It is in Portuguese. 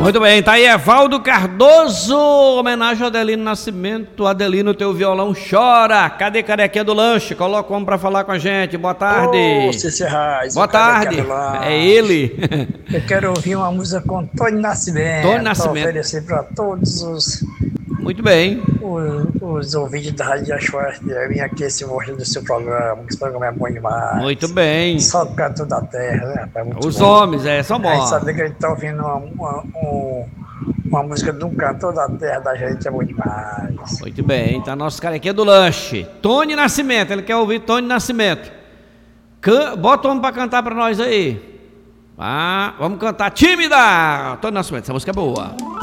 Muito bem, tá aí Evaldo Cardoso, homenagem ao Adelino Nascimento. Adelino, teu violão chora. Cadê Carequinha do Lanche? Coloca um pra falar com a gente. Boa tarde. Ô, Cícero Reis, Boa tarde. É ele. Eu quero ouvir uma música com Tony Nascimento. Tony Nascimento. Para oferecer para todos Muito bem. os ouvintes da Rádio Achoeste. Eu vim aqui esse mostro do seu programa, que esse programa é bom demais. Muito bem. Só do canto da terra, né, rapaz? Muito Os bom. homens, são A gente bons. sabe que a gente tá ouvindo uma música de um cantor da terra da gente, é bom demais. Muito bem, tá nosso Carequinha do Lanche. Tony Nascimento, ele quer ouvir Tony Nascimento. Bota um homem pra cantar pra nós aí. Vamos cantar Tímida. Tony Nascimento, essa música é boa.